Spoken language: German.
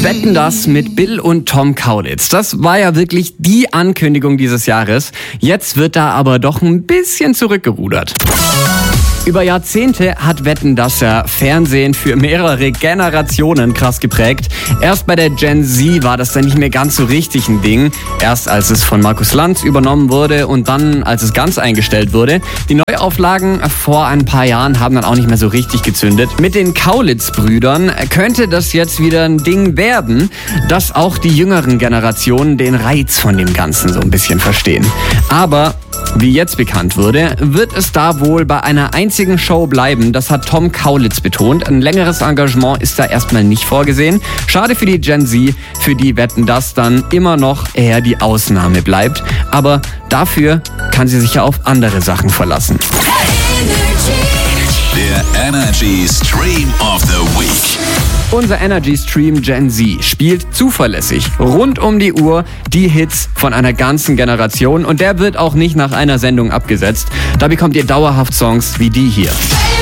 Wetten, das mit Bill und Tom Kaulitz. Das war ja wirklich die Ankündigung dieses Jahres. Jetzt wird da aber doch ein bisschen zurückgerudert. Über Jahrzehnte hat Wetten, dass ja Fernsehen für mehrere Generationen krass geprägt. Erst bei der Gen Z war das dann nicht mehr ganz so richtig ein Ding. Erst als es von Markus Lanz übernommen wurde und dann als es ganz eingestellt wurde. Die Neuauflagen vor ein paar Jahren haben dann auch nicht mehr so richtig gezündet. Mit den Kaulitz-Brüdern könnte das jetzt wieder ein Ding werden, dass auch die jüngeren Generationen den Reiz von dem Ganzen so ein bisschen verstehen. Aber wie jetzt bekannt wurde, wird es da wohl bei einer einzigen Show bleiben. Das hat Tom Kaulitz betont. Ein längeres Engagement ist da erstmal nicht vorgesehen. Schade für die Gen Z, für die Wetten, dass dann immer noch eher die Ausnahme bleibt. Aber dafür kann sie sich ja auf andere Sachen verlassen. Der Energy Stream of the Week. Unser Energy Stream Gen Z spielt zuverlässig rund um die Uhr die Hits von einer ganzen Generation und der wird auch nicht nach einer Sendung abgesetzt. Da bekommt ihr dauerhaft Songs wie die hier.